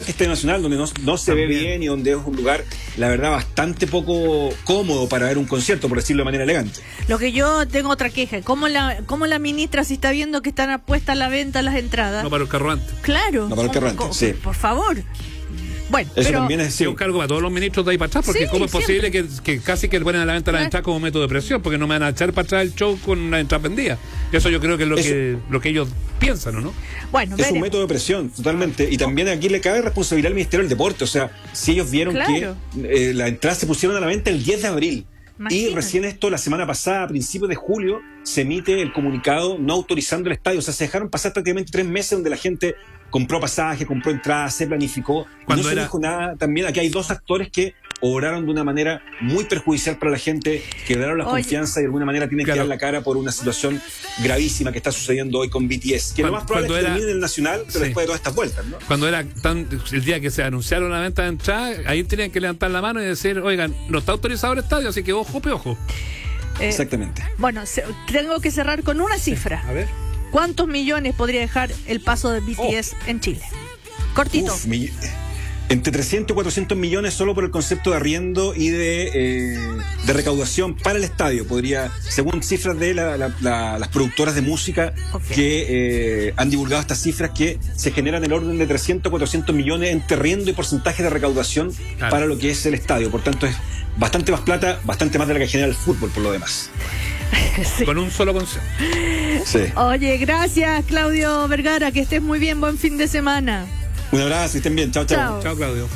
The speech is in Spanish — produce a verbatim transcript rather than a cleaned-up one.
que Estadio Nacional, donde no, no se También. ve bien y donde es un lugar, la verdad, bastante poco cómodo para ver un concierto, por decirlo de manera elegante. Lo que yo tengo otra queja, ¿cómo la, cómo la ministra si está viendo que están puestas a la venta las entradas? No para el carruante. Claro. No para el ¿cómo- carrante, cómo- sí. Por favor. Bueno, Eso pero también es Es sí. un cargo para todos los ministros de ahí para atrás, porque Sí, ¿cómo es posible siempre. que, que casi que ponen a la venta las Claro. entradas como método de presión? Porque no me van a echar para atrás el show con una entrada vendida. Eso yo creo que es lo, Eso. que, lo que ellos piensan, ¿o no? bueno, Es un veremos. método de presión, totalmente. Y también aquí le cabe responsabilidad al Ministerio del Deporte. O sea, si ellos vieron Claro. que eh, las entradas se pusieron a la venta el diez de abril. Imagínate. Y recién esto, la semana pasada, a principios de julio, se emite el comunicado no autorizando el estadio. O sea, se dejaron pasar prácticamente tres meses donde la gente compró pasajes, compró entradas, se planificó. Y Cuando no se era- dijo nada. También aquí hay dos actores que obraron de una manera muy perjudicial para la gente, quebraron la Oye. confianza y de alguna manera tienen Claro. que dar la cara por una situación gravísima que está sucediendo hoy con B T S. Que Cuando- lo más probable es cuando que era- termine en el Nacional, pero Sí. después de todas estas vueltas, ¿no? Cuando era tan el día que se anunciaron la venta de entradas, ahí tenían que levantar la mano y decir, oigan, no está autorizado el estadio, así que ojo, piojo. Eh, Exactamente. bueno, se- tengo que cerrar con una cifra. A ver. ¿Cuántos millones podría dejar el paso de B T S en Chile? Cortito. Uf, mi- entre trescientos y cuatrocientos millones solo por el concepto de arriendo y de, eh, de recaudación para el estadio. Podría, según cifras de la- la- la- las productoras de música Ok. que eh, han divulgado estas cifras, que se generan el orden de trescientos, cuatrocientos millones entre arriendo y porcentaje de recaudación Claro. para lo que es el estadio. Por tanto, es bastante más plata, bastante más de la que genera el fútbol por lo demás. Sí. Con un solo concepto. Sí. Oye, gracias, Claudio Vergara. Que estés muy bien. Buen fin de semana. Un abrazo y estén bien. Chao, chao. Chao. Chao, Claudio.